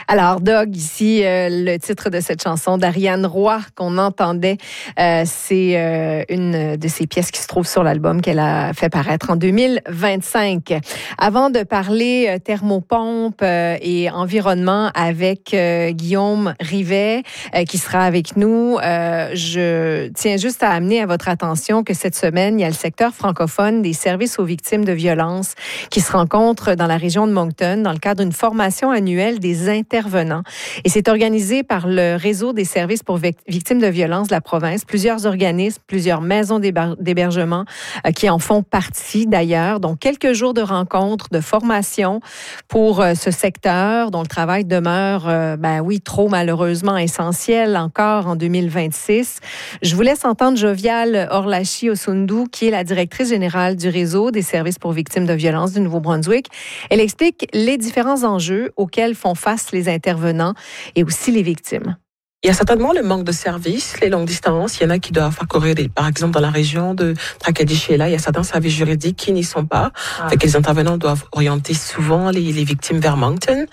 Alors, Dog, ici, le titre de cette chanson d'Ariane Roy qu'on entendait, c'est une de ses pièces qui se trouve sur l'album qu'elle a fait paraître en 2025. Avant de parler thermopompe et environnement avec Guillaume Rivet, qui sera avec nous, je tiens juste à amener à votre attention que cette semaine, il y a le secteur francophone des services aux victimes de violences qui se rencontre dans la région de Moncton dans le cadre d'une formation annuelle des intervenants. Et c'est organisé par le réseau des services pour victimes de violences de la province. Plusieurs organismes, plusieurs maisons d'hébergement qui en font partie d'ailleurs. Donc, quelques jours de rencontres, de formation pour ce secteur dont le travail demeure, trop malheureusement essentiel encore en 2026. Je vous laisse entendre Jovial Orlachi-Osundu, qui est la directrice générale du réseau des services pour victimes de violences du Nouveau-Brunswick. Elle explique les différents enjeux auxquels font face les intervenants et aussi les victimes. Il y a certainement le manque de services, les longues distances. Il y en a qui doivent parcourir, par exemple, dans la région de Tracadie-Sheila, il y a certains services juridiques qui n'y sont pas. Fait que les intervenants doivent orienter souvent les victimes vers Moncton.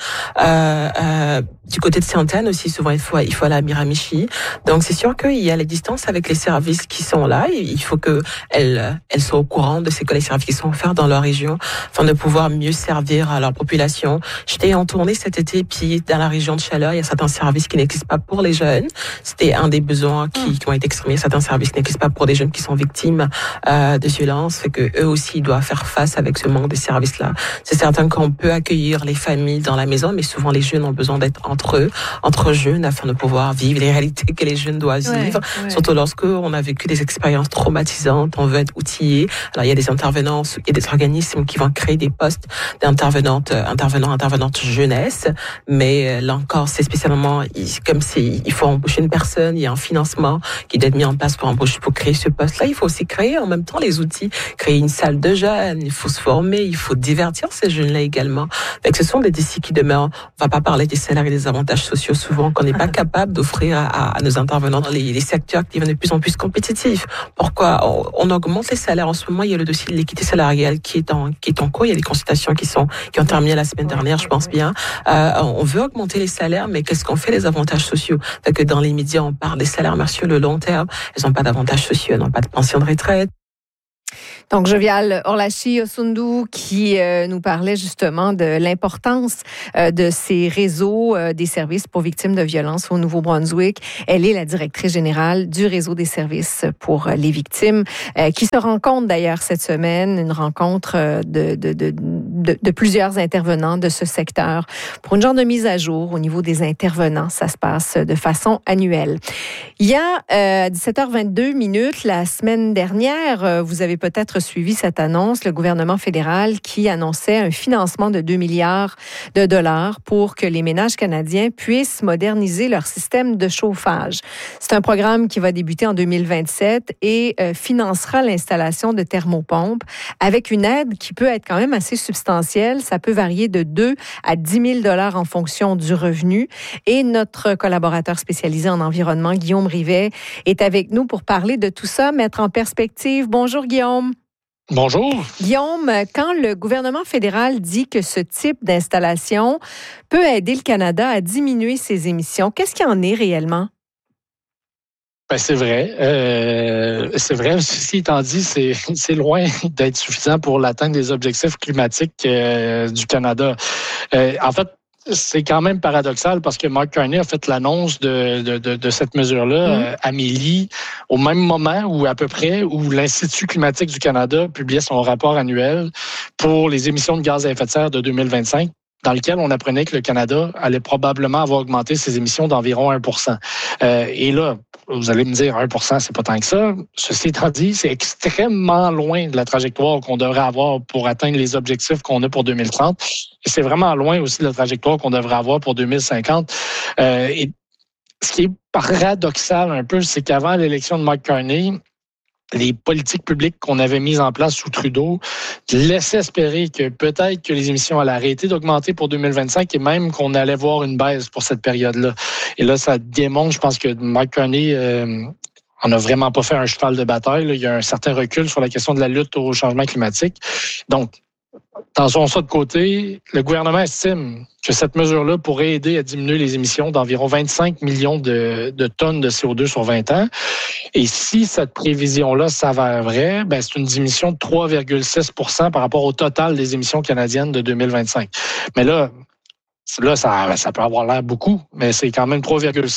Du côté de Sainte-Anne aussi, souvent, il faut aller à Miramichi. Donc, c'est sûr qu'il y a les distances avec les services qui sont là. Et il faut qu'elles soient au courant de ce que les services qui sont offerts dans leur région afin de pouvoir mieux servir à leur population. J'étais en tournée cet été, puis dans la région de Chaleur, il y a certains services qui n'existent pas pour les jeunes. C'était un des besoins qui ont été exprimés. Certains services n'existent pas pour des jeunes qui sont victimes de violences. Fait que eux aussi doivent faire face avec ce manque de services-là. C'est certain qu'on peut accueillir les familles dans la maison, mais souvent les jeunes ont besoin d'être entre jeunes, afin de pouvoir vivre les réalités que les jeunes doivent vivre. Surtout lorsque on a vécu des expériences traumatisantes, on veut être outillé. Alors il y a des intervenants et des organismes qui vont créer des postes d'intervenantes jeunesse, mais là encore c'est spécialement comme il faut embaucher une personne, il y a un financement qui doit être mis en place pour créer ce poste-là. Il faut aussi créer en même temps les outils, créer une salle de jeunes, il faut se former, il faut divertir ces jeunes-là également. Donc, ce sont des défis qui demeurent. On va pas parler des salaires et des avantages sociaux souvent qu'on n'est pas capable d'offrir à nos intervenants dans les secteurs qui deviennent de plus en plus compétitifs. Pourquoi on augmente les salaires en ce moment? Il y a le dossier de l'équité salariale qui est en cours. Il y a des consultations qui ont terminé la semaine dernière, je pense bien. On veut augmenter les salaires, mais qu'est-ce qu'on fait des avantages sociaux? Fait que dans les médias, on parle des salaires, mais sur le long terme, elles n'ont pas d'avantages sociaux, elles n'ont pas de pension de retraite. Donc, Jovial Orlachi-Osundu qui nous parlait justement de l'importance de ces réseaux des services pour victimes de violences au Nouveau-Brunswick. Elle est la directrice générale du réseau des services pour les victimes qui se rencontre d'ailleurs cette semaine, une rencontre de plusieurs intervenants de ce secteur pour une genre de mise à jour au niveau des intervenants. Ça se passe de façon annuelle. Il y a 17h22 la semaine dernière, vous avez peut-être suivi cette annonce, le gouvernement fédéral qui annonçait un financement de 2 milliards de dollars pour que les ménages canadiens puissent moderniser leur système de chauffage. C'est un programme qui va débuter en 2027 et financera l'installation de thermopompes avec une aide qui peut être quand même assez substantielle. Ça peut varier de 2 à 10 000 dollars en fonction du revenu. Et notre collaborateur spécialisé en environnement, Guillaume Rivet, est avec nous pour parler de tout ça, mettre en perspective. Bonjour Guillaume. Bonjour. Guillaume, quand le gouvernement fédéral dit que ce type d'installation peut aider le Canada à diminuer ses émissions, qu'est-ce qu'il en est réellement? Ben, c'est vrai. Ceci étant dit, c'est loin d'être suffisant pour l'atteinte des objectifs climatiques du Canada. En fait, c'est quand même paradoxal parce que Mark Carney a fait l'annonce de cette mesure-là, Amélie, au même moment ou à peu près où l'Institut climatique du Canada publiait son rapport annuel pour les émissions de gaz à effet de serre de 2025. Dans lequel on apprenait que le Canada allait probablement avoir augmenté ses émissions d'environ 1%. Et là, vous allez me dire 1%, c'est pas tant que ça. Ceci étant dit, c'est extrêmement loin de la trajectoire qu'on devrait avoir pour atteindre les objectifs qu'on a pour 2030. Et c'est vraiment loin aussi de la trajectoire qu'on devrait avoir pour 2050. Et ce qui est paradoxal un peu, c'est qu'avant l'élection de Mark Carney, les politiques publiques qu'on avait mises en place sous Trudeau laissaient espérer que peut-être que les émissions allaient arrêter d'augmenter pour 2025 et même qu'on allait voir une baisse pour cette période-là. Et là, ça démontre, je pense que Mark Carney on n'a vraiment pas fait un cheval de bataille. Là. Il y a un certain recul sur la question de la lutte au changement climatique. Donc, Tension ça de côté, le gouvernement estime que cette mesure-là pourrait aider à diminuer les émissions d'environ 25 millions de tonnes de CO2 sur 20 ans. Et si cette prévision-là s'avère vraie, ben c'est une diminution de 3,6 % par rapport au total des émissions canadiennes de 2025. Mais là, ça peut avoir l'air beaucoup, mais c'est quand même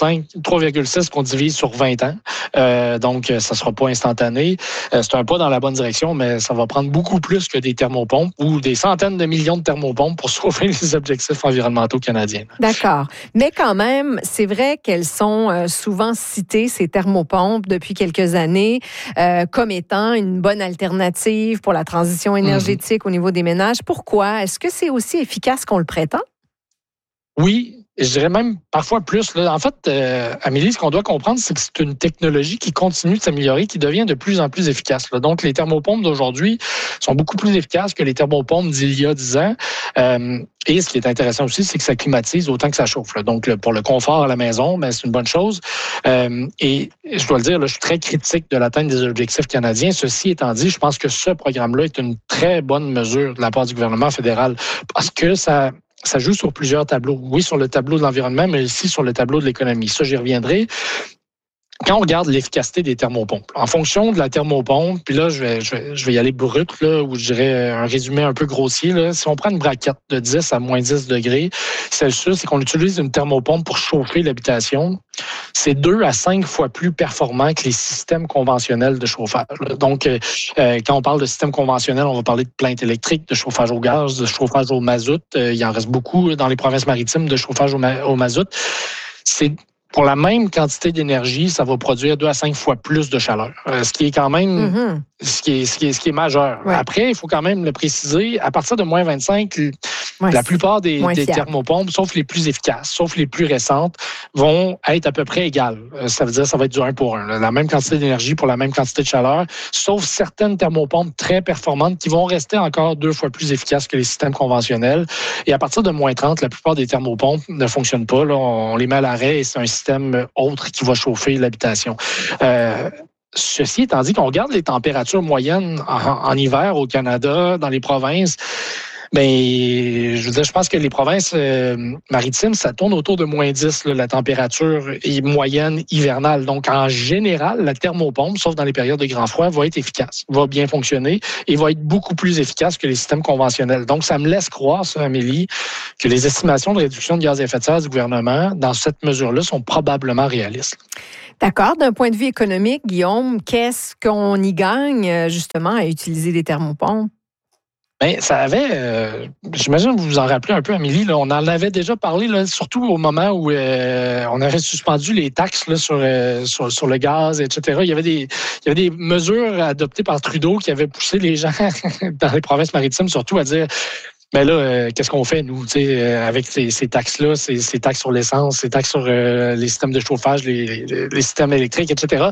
3,6 qu'on divise sur 20 ans. Donc, ça sera pas instantané. C'est un pas dans la bonne direction, mais ça va prendre beaucoup plus que des thermopompes ou des centaines de millions de thermopompes pour sauver les objectifs environnementaux canadiens. D'accord. Mais quand même, c'est vrai qu'elles sont souvent citées, ces thermopompes, depuis quelques années, comme étant une bonne alternative pour la transition énergétique au niveau des ménages. Pourquoi? Est-ce que c'est aussi efficace qu'on le prétend? Oui, je dirais même parfois plus. Là. En fait, Amélie, ce qu'on doit comprendre, c'est que c'est une technologie qui continue de s'améliorer, qui devient de plus en plus efficace. Là. Donc, les thermopompes d'aujourd'hui sont beaucoup plus efficaces que les thermopompes d'il y a 10 ans. Et ce qui est intéressant aussi, c'est que ça climatise autant que ça chauffe. Là. Donc, pour le confort à la maison, ben, c'est une bonne chose. Et je dois le dire, là, je suis très critique de l'atteinte des objectifs canadiens. Ceci étant dit, je pense que ce programme-là est une très bonne mesure de la part du gouvernement fédéral parce que ça joue sur plusieurs tableaux. Oui, sur le tableau de l'environnement, mais aussi sur le tableau de l'économie. Ça, j'y reviendrai. Quand on regarde l'efficacité des thermopompes, en fonction de la thermopompe, puis là, je vais y aller brut, là, ou je dirais un résumé un peu grossier. Là, si on prend une braquette de 10 à moins 10 degrés Celsius, c'est qu'on utilise une thermopompe pour chauffer l'habitation. C'est 2 à 5 fois plus performant que les systèmes conventionnels de chauffage. Donc, quand on parle de système conventionnel, on va parler de plaintes électriques, de chauffage au gaz, de chauffage au mazout. Il en reste beaucoup dans les provinces maritimes de chauffage au mazout. C'est pour la même quantité d'énergie, ça va produire 2 à 5 fois plus de chaleur. Ce qui est quand même ce qui est majeur. Ouais. Après, il faut quand même le préciser, à partir de moins 25, la plupart des thermopompes, sauf les plus efficaces, sauf les plus récentes, vont être à peu près égales. Ça veut dire que ça va être du 1 pour 1. La même quantité d'énergie pour la même quantité de chaleur, sauf certaines thermopompes très performantes qui vont rester encore 2 fois plus efficaces que les systèmes conventionnels. Et à partir de moins 30, la plupart des thermopompes ne fonctionnent pas. Là, on les met à l'arrêt et c'est un système autre qui va chauffer l'habitation. Ceci étant dit, qu'on regarde les températures moyennes en hiver au Canada, dans les provinces, ben, je veux dire, je pense que les provinces maritimes, ça tourne autour de moins 10, là, la température moyenne hivernale. Donc, en général, la thermopompe, sauf dans les périodes de grand froid, va être efficace, va bien fonctionner et va être beaucoup plus efficace que les systèmes conventionnels. Donc, ça me laisse croire, ça, Amélie, que les estimations de réduction de gaz à effet de serre du gouvernement, dans cette mesure-là, sont probablement réalistes. D'accord. D'un point de vue économique, Guillaume, qu'est-ce qu'on y gagne, justement, à utiliser des thermopompes? Bien, ça avait, j'imagine que vous vous en rappelez un peu, Amélie, là, on en avait déjà parlé, là, surtout au moment où on avait suspendu les taxes là, sur le gaz, etc. Il y avait des mesures adoptées par Trudeau qui avaient poussé les gens dans les provinces maritimes, surtout à dire... Mais là, qu'est-ce qu'on fait, nous, avec ces taxes-là, ces taxes sur l'essence, ces taxes sur les systèmes de chauffage, les systèmes électriques, etc.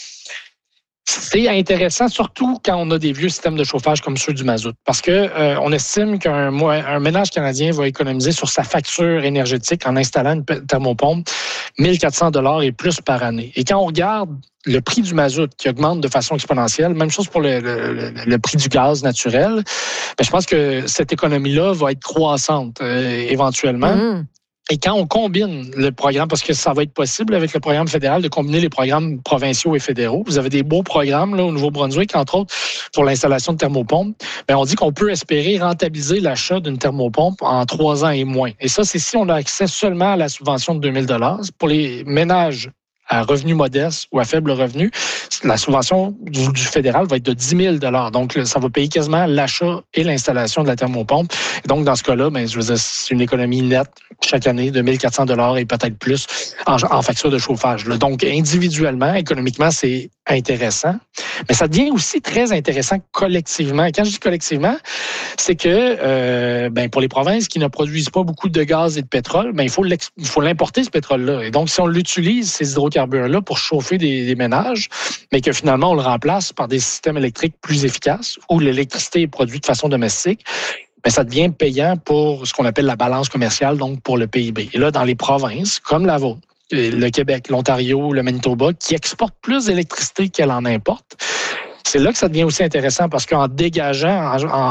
C'est intéressant, surtout quand on a des vieux systèmes de chauffage comme ceux du mazout, parce que on estime qu'un ménage canadien va économiser sur sa facture énergétique en installant une thermopompe 1 400 $ et plus par année. Et quand on regarde le prix du mazout qui augmente de façon exponentielle, même chose pour le prix du gaz naturel, ben, je pense que cette économie-là va être croissante éventuellement. Et quand on combine le programme, parce que ça va être possible avec le programme fédéral de combiner les programmes provinciaux et fédéraux. Vous avez des beaux programmes là, au Nouveau-Brunswick, entre autres, pour l'installation de thermopompes. Bien, on dit qu'on peut espérer rentabiliser l'achat d'une thermopompe en 3 ans et moins. Et ça, c'est si on a accès seulement à la subvention de 2 000 $ pour les ménages à revenus modestes ou à faible revenu, la subvention du fédéral va être de 10 000 $. Donc, ça va payer quasiment l'achat et l'installation de la thermopompe. Et donc, dans ce cas-là, ben, je veux dire, c'est une économie nette chaque année de 1 400 $ et peut-être plus en facture de chauffage. Là. Donc, individuellement, économiquement, c'est intéressant. Mais ça devient aussi très intéressant collectivement. Et quand je dis collectivement, c'est que ben, pour les provinces qui ne produisent pas beaucoup de gaz et de pétrole, ben, il faut l'importer, ce pétrole-là. Et donc, si on l'utilise, ces hydrocarbures-là, pour chauffer des ménages, mais que finalement, on le remplace par des systèmes électriques plus efficaces où l'électricité est produite de façon domestique, bien, ça devient payant pour ce qu'on appelle la balance commerciale, donc pour le PIB. Et là, dans les provinces, comme la vôtre, le Québec, l'Ontario, le Manitoba, qui exportent plus d'électricité qu'elle en importe, c'est là que ça devient aussi intéressant parce qu'en dégageant,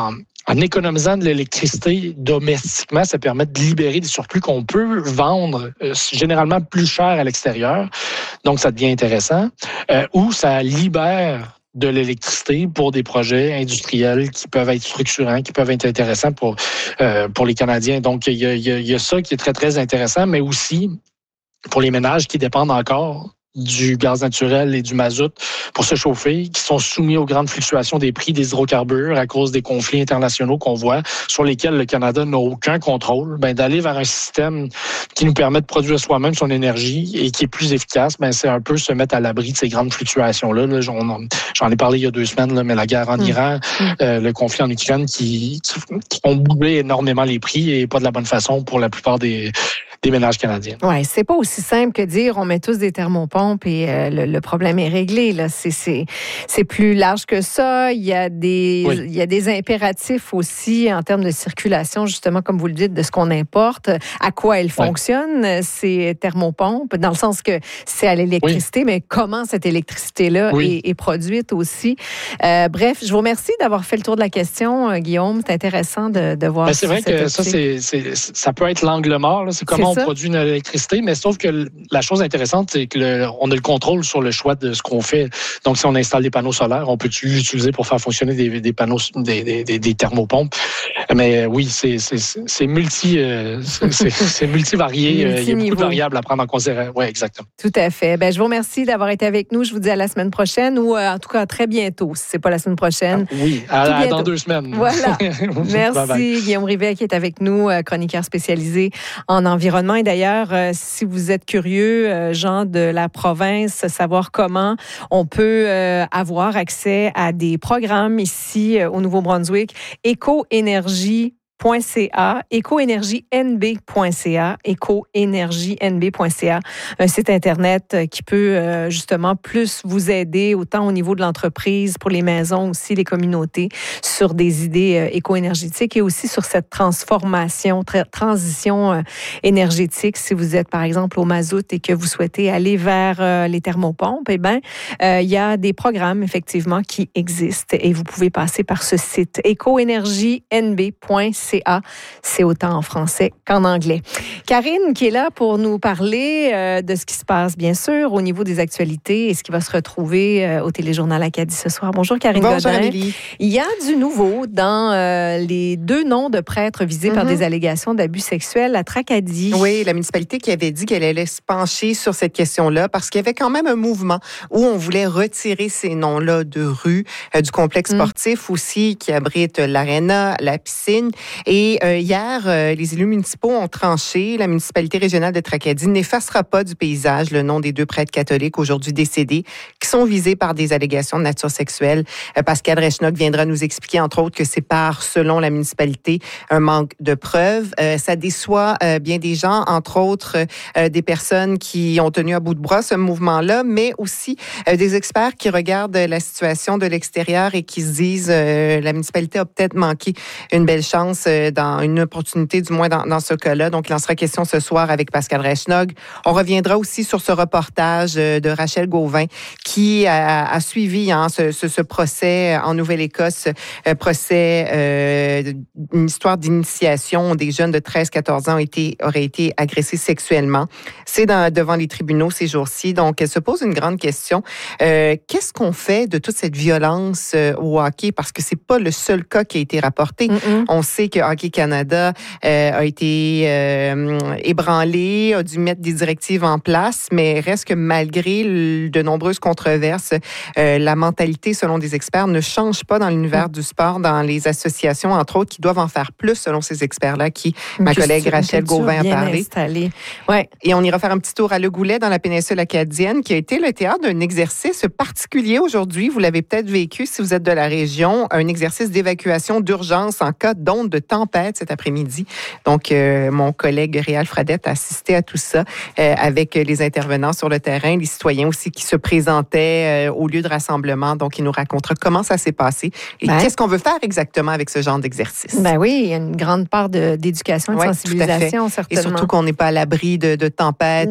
En économisant de l'électricité domestiquement, ça permet de libérer des surplus qu'on peut vendre généralement plus cher à l'extérieur. Donc, ça devient intéressant. Ou ça libère de l'électricité pour des projets industriels qui peuvent être structurants, qui peuvent être intéressants pour les Canadiens. Donc, il y a ça qui est très, très intéressant, mais aussi pour les ménages qui dépendent encore du gaz naturel et du mazout pour se chauffer, qui sont soumis aux grandes fluctuations des prix des hydrocarbures à cause des conflits internationaux qu'on voit, sur lesquels le Canada n'a aucun contrôle, d'aller vers un système qui nous permet de produire soi-même son énergie et qui est plus efficace, c'est un peu se mettre à l'abri de ces grandes fluctuations-là. Là, j'en ai parlé il y a 2 semaines, là, mais la guerre en Iran, le conflit en Ukraine qui ont bougé énormément les prix et pas de la bonne façon pour la plupart des ménages canadiens. Oui, c'est pas aussi simple que dire on met tous des thermopompes et le problème est réglé. Là. C'est plus large que ça. Il y a des impératifs aussi en termes de circulation, justement, comme vous le dites, de ce qu'on importe, à quoi elles fonctionnent, ces thermopompes, dans le sens que c'est à l'électricité, mais comment cette électricité-là est produite aussi. Bref, je vous remercie d'avoir fait le tour de la question, Guillaume. C'est intéressant de voir. C'est vrai que ça peut être l'angle mort. Là. C'est comment on produit une électricité, mais sauf que la chose intéressante, c'est qu'on a le contrôle sur le choix de ce qu'on fait. Donc, si on installe des panneaux solaires, on peut l'utiliser pour faire fonctionner des panneaux, des thermopompes. Mais oui, c'est multivarié. Il y a beaucoup de variables à prendre en considération. Oui, exactement. Tout à fait. Je vous remercie d'avoir été avec nous. Je vous dis à la semaine prochaine ou en tout cas à très bientôt, si ce n'est pas la semaine prochaine. Oui, dans 2 semaines. Voilà. Merci, bye. Guillaume Rivet, qui est avec nous, chroniqueur spécialisé en environnement. Et d'ailleurs, si vous êtes curieux, gens de la province, savoir comment on peut avoir accès à des programmes ici au Nouveau-Brunswick, écoénergie.ca, écoénergienb.ca, écoénergienb.ca, un site Internet qui peut justement plus vous aider, autant au niveau de l'entreprise, pour les maisons aussi, les communautés, sur des idées éco-énergétiques et aussi sur cette transition énergétique. Si vous êtes, par exemple, au mazout et que vous souhaitez aller vers les thermopompes, il y a des programmes, effectivement, qui existent et vous pouvez passer par ce site écoénergienb.ca. C'est autant en français qu'en anglais. Karine, qui est là pour nous parler de ce qui se passe, bien sûr, au niveau des actualités et ce qui va se retrouver au Téléjournal Acadie ce soir. Bonjour, Karine Godin. Bonjour, Amélie. Il y a du nouveau dans les 2 noms de prêtres visés par des allégations d'abus sexuels à Tracadie. Oui, la municipalité qui avait dit qu'elle allait se pencher sur cette question-là parce qu'il y avait quand même un mouvement où on voulait retirer ces noms-là de rue, du complexe sportif aussi qui abrite l'aréna, la piscine. Et hier, les élus municipaux ont tranché. La municipalité régionale de Tracadie n'effacera pas du paysage le nom des 2 prêtres catholiques aujourd'hui décédés qui sont visés par des allégations de nature sexuelle. Pascal Rechnock viendra nous expliquer, entre autres, que c'est par, selon la municipalité, un manque de preuves. Ça déçoit bien des gens, entre autres des personnes qui ont tenu à bout de bras ce mouvement-là, mais aussi des experts qui regardent la situation de l'extérieur et qui se disent la municipalité a peut-être manqué une belle chance dans une opportunité, du moins dans ce cas-là. Donc, il en sera question ce soir avec Pascal Rechnock. On reviendra aussi sur ce reportage de Rachel Gauvin qui a suivi ce procès en Nouvelle-Écosse, une histoire d'initiation des jeunes de 13-14 ans auraient été agressés sexuellement. C'est devant les tribunaux ces jours-ci. Donc, elle se pose une grande question. Qu'est-ce qu'on fait de toute cette violence au hockey? Parce que c'est pas le seul cas qui a été rapporté. On sait que Hockey Canada a été ébranlé, a dû mettre des directives en place, mais reste que malgré de nombreuses controverses, la mentalité, selon des experts, ne change pas dans l'univers du sport, dans les associations, entre autres, qui doivent en faire plus, selon ces experts-là, ma collègue Rachel Gauvin a parlé. Ouais. Et on ira faire un petit tour à Le Goulet, dans la péninsule acadienne, qui a été le théâtre d'un exercice particulier aujourd'hui. Vous l'avez peut-être vécu si vous êtes de la région, un exercice d'évacuation d'urgence en cas d'onde de tempête cet après-midi. Donc, mon collègue Réal Fradette a assisté à tout ça avec les intervenants sur le terrain, les citoyens aussi qui se présentaient au lieu de rassemblement. Donc, il nous racontera comment ça s'est passé et qu'est-ce qu'on veut faire exactement avec ce genre d'exercice. Ben oui, il y a une grande part d'éducation et de sensibilisation, certainement. Et surtout qu'on n'est pas à l'abri de tempêtes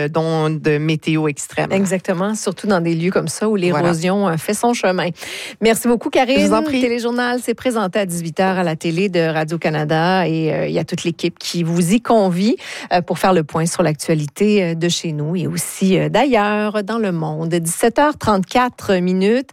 de météo extrême. Exactement, surtout dans des lieux comme ça où l'érosion fait son chemin. Merci beaucoup, Karine. Je vous en prie. Téléjournal s'est présenté à 18h à la télé de Radio-Canada et il y a toute l'équipe qui vous y convie pour faire le point sur l'actualité de chez nous et aussi d'ailleurs dans le monde. 17h34 minutes.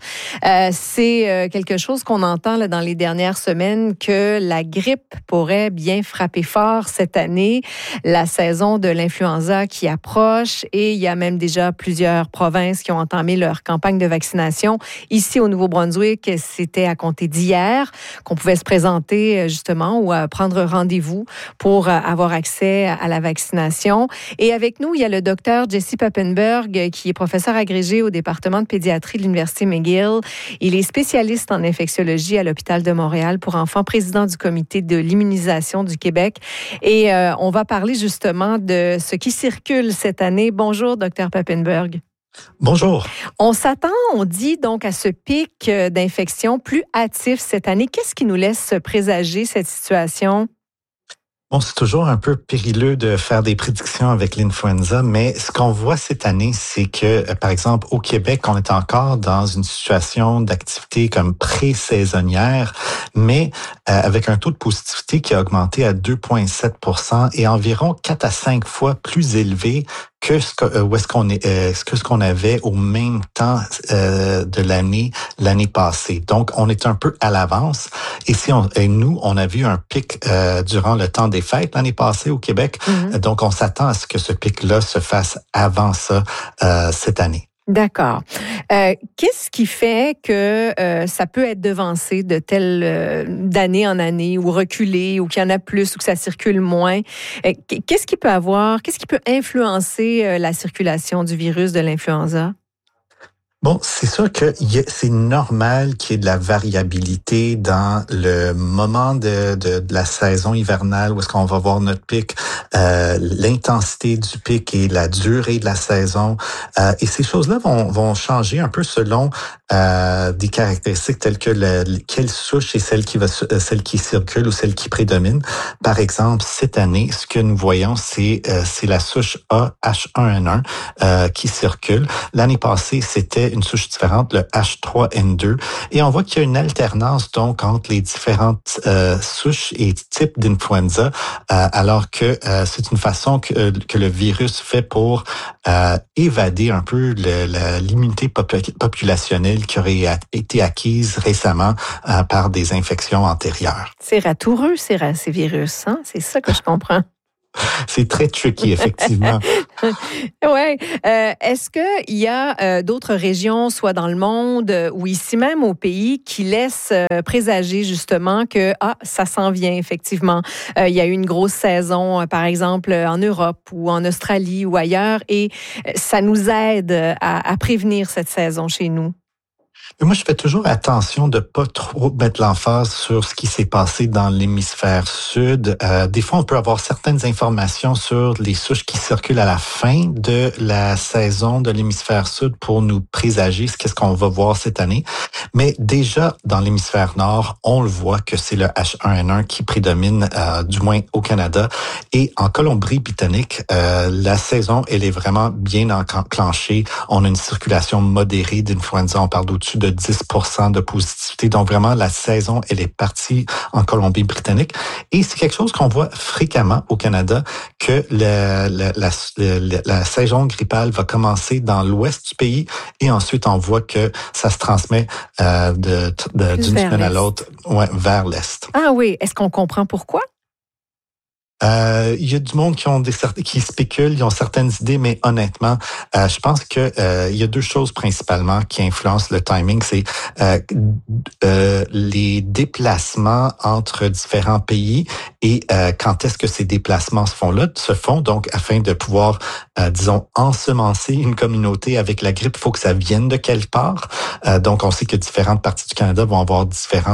C'est quelque chose qu'on entend là, dans les dernières semaines que la grippe pourrait bien frapper fort cette année. La saison de l'influenza qui approche et il y a même déjà plusieurs provinces qui ont entamé leur campagne de vaccination. Ici, au Nouveau-Brunswick, c'était à compter d'hier qu'on pouvait se présenter justement ou prendre rendez-vous pour avoir accès à la vaccination. Et avec nous, il y a le docteur Jesse Papenburg qui est professeur agrégé au département de pédiatrie de l'Université McGill. Il est spécialiste en infectiologie à l'hôpital de Montréal pour enfants, président du comité de l'immunisation du Québec. Et on va parler justement de ce qui circule cette année. Bonjour, docteur Papenburg. Bonjour. On s'attend, on dit donc à ce pic d'infection plus hâtif cette année. Qu'est-ce qui nous laisse présager cette situation? Bon, c'est toujours un peu périlleux de faire des prédictions avec l'influenza, mais ce qu'on voit cette année, c'est que, par exemple, au Québec, on est encore dans une situation d'activité comme pré-saisonnière, mais avec un taux de positivité qui a augmenté à 2,7% et environ 4 à 5 fois plus élevé que ce qu'on avait au même temps de l'année passée. Donc, on est un peu à l'avance. Et nous, on a vu un pic durant le temps des fêtes l'année passée au Québec. Mm-hmm. Donc, on s'attend à ce que ce pic-là se fasse avant ça cette année. D'accord. Qu'est-ce qui fait que ça peut être devancé d'année en année ou reculé ou qu'il y en a plus ou que ça circule moins? Qu'est-ce qui peut influencer la circulation du virus de l'influenza? Bon, c'est sûr que c'est normal qu'il y ait de la variabilité dans le moment de la saison hivernale où est-ce qu'on va voir notre pic, l'intensité du pic et la durée de la saison. Et ces choses-là vont changer un peu selon des caractéristiques telles que quelle souche est celle qui circule ou celle qui prédomine. Par exemple, cette année, ce que nous voyons, c'est la souche A/H1N1 qui circule. L'année passée, c'était une souche différente, le H3N2. Et on voit qu'il y a une alternance donc entre les différentes souches et types d'influenza, alors que c'est une façon que le virus fait pour évader un peu l'immunité populationnelle qui aurait été acquise récemment par des infections antérieures. C'est ratoureux, ces virus, hein? C'est ça que je comprends. C'est très tricky, effectivement. Oui. Est-ce qu'il y a d'autres régions, soit dans le monde ou ici même au pays, qui laissent présager justement que ça s'en vient, effectivement? Il y a eu une grosse saison, par exemple, en Europe ou en Australie ou ailleurs, et ça nous aide à prévenir cette saison chez nous. Mais moi, je fais toujours attention de pas trop mettre l'emphase sur ce qui s'est passé dans l'hémisphère sud. Des fois, on peut avoir certaines informations sur les souches qui circulent à la fin de la saison de l'hémisphère sud pour nous présager qu'est-ce qu'on va voir cette année. Mais déjà, dans l'hémisphère nord, on le voit que c'est le H1N1 qui prédomine, du moins au Canada. Et en Colombie-Britannique, la saison, elle est vraiment bien enclenchée. On a une circulation modérée d'influenza. On parle d'au-dessus de 10% de positivité. Donc, vraiment, la saison, elle est partie en Colombie-Britannique. Et c'est quelque chose qu'on voit fréquemment au Canada, que la saison grippale va commencer dans l'ouest du pays et ensuite, on voit que ça se transmet d'une semaine à l'autre vers l'est. Ah oui. Est-ce qu'on comprend pourquoi? Il y a du monde qui spéculent, ils ont certaines idées, mais honnêtement, je pense que il y a deux choses principalement qui influencent le timing. C'est les déplacements entre différents pays et quand est-ce que ces déplacements se font. Donc, afin de pouvoir, disons, ensemencer une communauté avec la grippe, il faut que ça vienne de quelque part. Donc, on sait que différentes parties du Canada vont avoir différents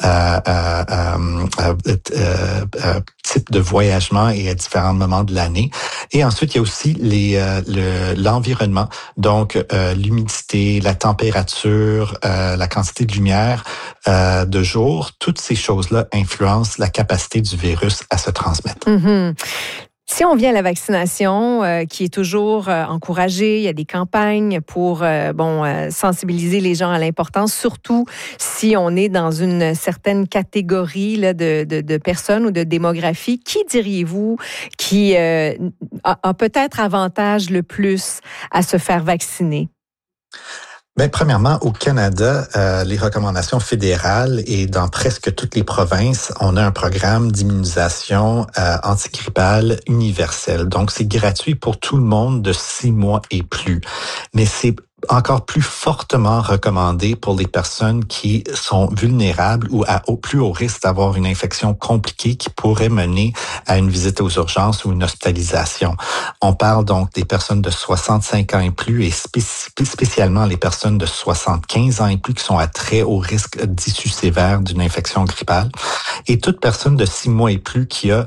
types de voyagement et à différents moments de l'année. Et ensuite, il y a aussi l'environnement, donc l'humidité, la température, la quantité de lumière de jour. Toutes ces choses-là influencent la capacité du virus à se transmettre. Mm-hmm. Si on vient à la vaccination, qui est toujours encouragée, il y a des campagnes pour sensibiliser les gens à l'importance, surtout si on est dans une certaine catégorie là, de personnes ou de démographie. Qui diriez-vous qui a peut-être avantage le plus à se faire vacciner? Bien, premièrement, au Canada, les recommandations fédérales et dans presque toutes les provinces, on a un programme d'immunisation antigrippale universel. Donc, c'est gratuit pour tout le monde de 6 mois et plus. Mais c'est encore plus fortement recommandé pour les personnes qui sont vulnérables ou au plus haut risque d'avoir une infection compliquée qui pourrait mener à une visite aux urgences ou une hospitalisation. On parle donc des personnes de 65 ans et plus et spécialement les personnes de 75 ans et plus qui sont à très haut risque d'issue sévère d'une infection grippale et toute personne de 6 mois et plus qui a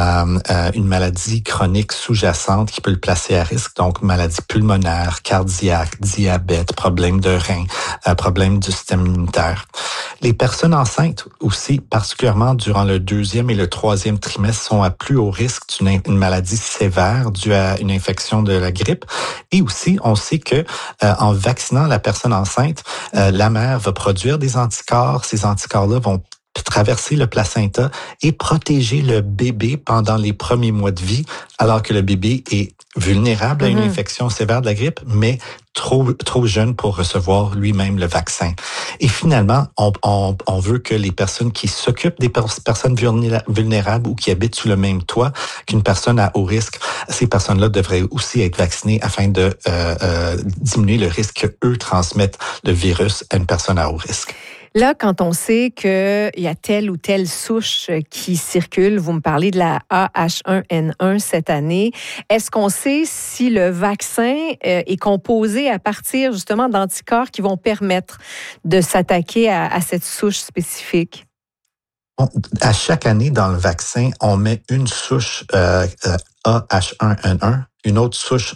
une maladie chronique sous-jacente qui peut le placer à risque, donc maladie pulmonaire, cardiaque, diabète, problème de rein, problème du système immunitaire. Les personnes enceintes aussi, particulièrement durant le 2e et le 3e trimestre, sont à plus haut risque d'une maladie sévère due à une infection de la grippe. Et aussi, on sait que en vaccinant la personne enceinte, la mère va produire des anticorps. Ces anticorps-là vont traverser le placenta et protéger le bébé pendant les premiers mois de vie, alors que le bébé est vulnérable à une infection sévère de la grippe, mais trop jeune pour recevoir lui-même le vaccin. Et finalement, on veut que les personnes qui s'occupent des personnes vulnérables ou qui habitent sous le même toit qu'une personne à haut risque, ces personnes-là devraient aussi être vaccinées afin de diminuer le risque qu'eux transmettent le virus à une personne à haut risque. Là, quand on sait qu'il y a telle ou telle souche qui circule, vous me parlez de la AH1N1 cette année, est-ce qu'on sait si le vaccin est composé à partir justement d'anticorps qui vont permettre de s'attaquer à cette souche spécifique? À chaque année, dans le vaccin, on met une souche AH1N1, une autre souche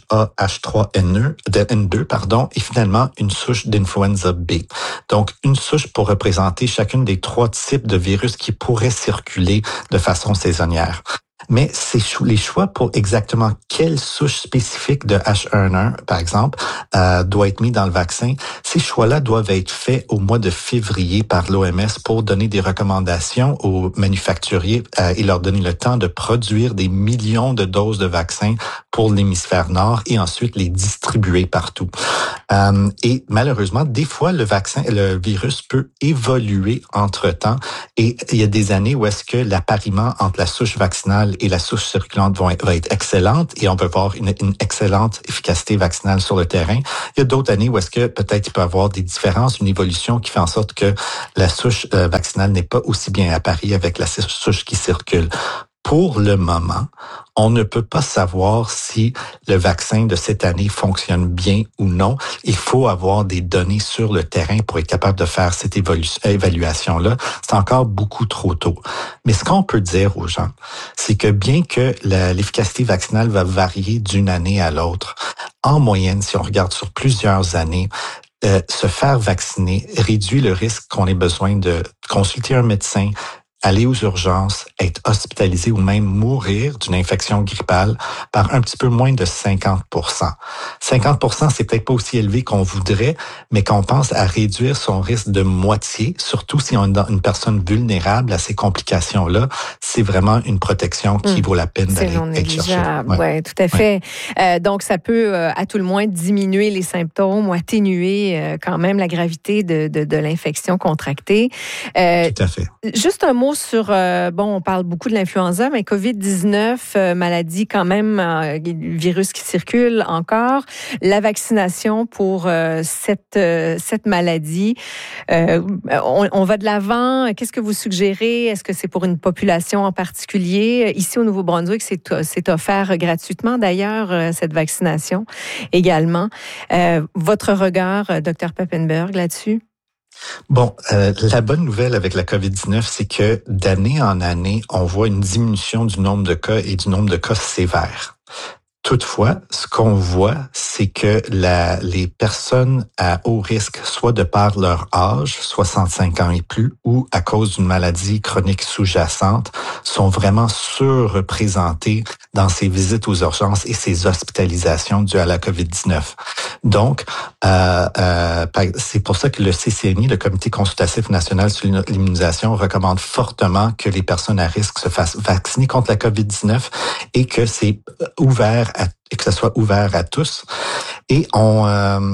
AH3N2, et finalement une souche d'influenza B. Donc, une souche pour représenter chacune des 3 types de virus qui pourraient circuler de façon saisonnière. Mais les choix pour exactement quelle souche spécifique de H1N1, par exemple, doit être mis dans le vaccin, ces choix-là doivent être faits au mois de février par l'OMS pour donner des recommandations aux manufacturiers et leur donner le temps de produire des millions de doses de vaccins pour l'hémisphère nord et ensuite les distribuer partout. Et malheureusement, des fois, le virus peut évoluer entre-temps et il y a des années où est-ce que l'appariement entre la souche vaccinale et la souche circulante va être excellente et on peut voir une excellente efficacité vaccinale sur le terrain. Il y a d'autres années où est-ce que peut-être il peut y avoir des différences, une évolution qui fait en sorte que la souche vaccinale n'est pas aussi bien apparie avec la souche qui circule. Pour le moment, on ne peut pas savoir si le vaccin de cette année fonctionne bien ou non. Il faut avoir des données sur le terrain pour être capable de faire cette évaluation-là. C'est encore beaucoup trop tôt. Mais ce qu'on peut dire aux gens, c'est que bien que l'efficacité vaccinale va varier d'une année à l'autre, en moyenne, si on regarde sur plusieurs années, se faire vacciner réduit le risque qu'on ait besoin de consulter un médecin, aller aux urgences, être hospitalisé ou même mourir d'une infection grippale par un petit peu moins de 50%. 50%, c'est peut-être pas aussi élevé qu'on voudrait, mais quand on pense à réduire son risque de moitié, surtout si on est une personne vulnérable à ces complications-là, c'est vraiment une protection qui vaut la peine d'aller chercher. Oui, tout à fait. Donc, ça peut à tout le moins diminuer les symptômes ou atténuer quand même la gravité de l'infection contractée. Tout à fait. Juste un mot mot sur, on parle beaucoup de l'influenza, mais COVID-19, maladie quand même, virus qui circule encore. La vaccination pour cette maladie, on va de l'avant. Qu'est-ce que vous suggérez? Est-ce que c'est pour une population en particulier? Ici, au Nouveau-Brunswick, c'est offert gratuitement, d'ailleurs, cette vaccination également. Votre regard, Dr. Papenburg, là-dessus? Bon, la bonne nouvelle avec la COVID-19, c'est que d'année en année, on voit une diminution du nombre de cas et du nombre de cas sévères. Toutefois, ce qu'on voit, c'est que les personnes à haut risque, soit de par leur âge, 65 ans et plus, ou à cause d'une maladie chronique sous-jacente, sont vraiment surreprésentées dans ces visites aux urgences et ces hospitalisations dues à la COVID-19. Donc, c'est pour ça que le CCNI, le Comité consultatif national sur l'immunisation, recommande fortement que les personnes à risque se fassent vacciner contre la COVID-19 et que c'est ouvert et que ça soit ouvert à tous. Et on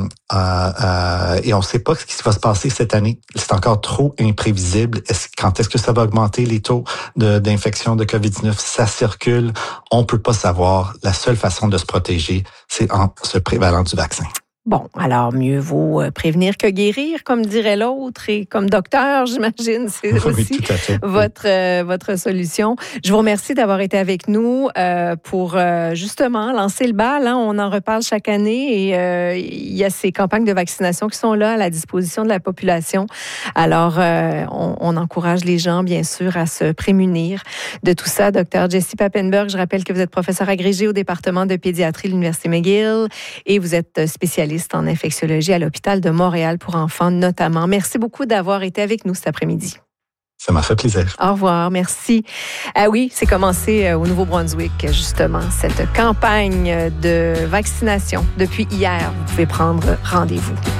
sait pas ce qui va se passer cette année. C'est encore trop imprévisible. Quand est-ce que ça va augmenter les taux d'infection de COVID-19? Ça circule. On peut pas savoir. La seule façon de se protéger, c'est en se prévalant du vaccin. Bon, alors mieux vaut prévenir que guérir, comme dirait l'autre, et comme docteur, j'imagine, c'est aussi votre solution. Je vous remercie d'avoir été avec nous pour justement lancer le bal. Hein. On en reparle chaque année et il y a ces campagnes de vaccination qui sont là à la disposition de la population. Alors, on encourage les gens, bien sûr, à se prémunir de tout ça. Dr. Jessie Papenburg, je rappelle que vous êtes professeur agrégé au département de pédiatrie de l'Université McGill et vous êtes spécialiste en infectiologie à l'hôpital de Montréal pour enfants notamment. Merci beaucoup d'avoir été avec nous cet après-midi. Ça m'a fait plaisir. Au revoir, merci. Ah oui, c'est commencé au Nouveau-Brunswick, justement, cette campagne de vaccination. Depuis hier, vous pouvez prendre rendez-vous.